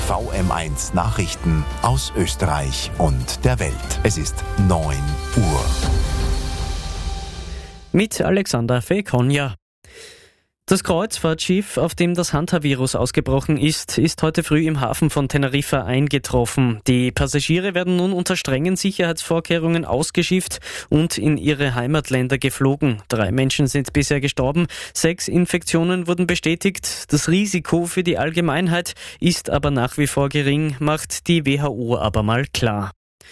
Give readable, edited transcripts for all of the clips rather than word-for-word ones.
VM1 Nachrichten aus Österreich und der Welt. Es ist 9 Uhr. Mit Alexander Fekonja. Das Kreuzfahrtschiff, auf dem das Hantavirus ausgebrochen ist, ist heute früh im Hafen von Teneriffa eingetroffen. Die Passagiere werden nun unter strengen Sicherheitsvorkehrungen ausgeschifft und in ihre Heimatländer geflogen. 3 Menschen sind bisher gestorben, 6 Infektionen wurden bestätigt. Das Risiko für die Allgemeinheit ist aber nach wie vor gering, macht die WHO aber mal klar.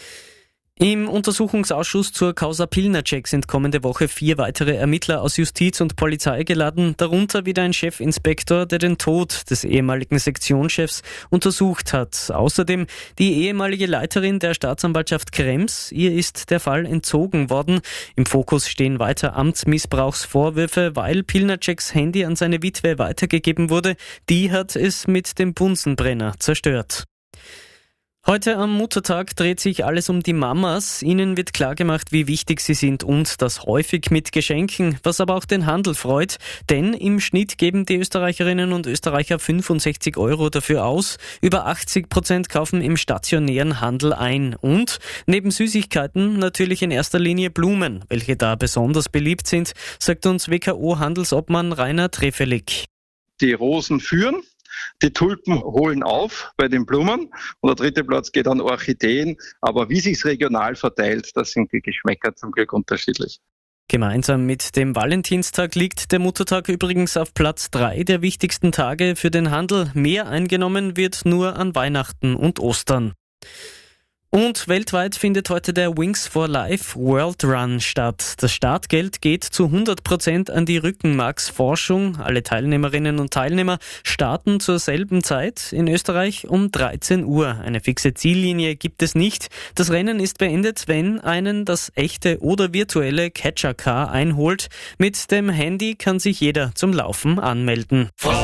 Im Untersuchungsausschuss zur Causa Pilnacek sind kommende Woche 4 weitere Ermittler aus Justiz und Polizei geladen, darunter wieder ein Chefinspektor, der den Tod des ehemaligen Sektionschefs untersucht hat. Außerdem die ehemalige Leiterin der Staatsanwaltschaft Krems. Ihr ist der Fall entzogen worden. Im Fokus stehen weiter Amtsmissbrauchsvorwürfe, weil Pilnaceks Handy an seine Witwe weitergegeben wurde. Die hat es mit dem Bunsenbrenner zerstört. Heute am Muttertag dreht sich alles um die Mamas. Ihnen wird klargemacht, wie wichtig sie sind und das häufig mit Geschenken, was aber auch den Handel freut. Denn im Schnitt geben die Österreicherinnen und Österreicher 65 € dafür aus. Über 80% kaufen im stationären Handel ein. Und neben Süßigkeiten natürlich in erster Linie Blumen, welche da besonders beliebt sind, sagt uns WKO-Handelsobmann Rainer Trefelig. Die Rosen führen. Die Tulpen holen auf bei den Blumen und der 3. Platz geht an Orchideen. Aber wie sich's regional verteilt, das sind die Geschmäcker zum Glück unterschiedlich. Gemeinsam mit dem Valentinstag liegt der Muttertag übrigens auf Platz 3 der wichtigsten Tage für den Handel. Mehr eingenommen wird nur an Weihnachten und Ostern. Und weltweit findet heute der Wings for Life World Run statt. Das Startgeld geht zu 100% an die Rückenmarksforschung. Alle Teilnehmerinnen und Teilnehmer starten zur selben Zeit in Österreich um 13 Uhr. Eine fixe Ziellinie gibt es nicht. Das Rennen ist beendet, wenn einen das echte oder virtuelle Catcher-Car einholt. Mit dem Handy kann sich jeder zum Laufen anmelden.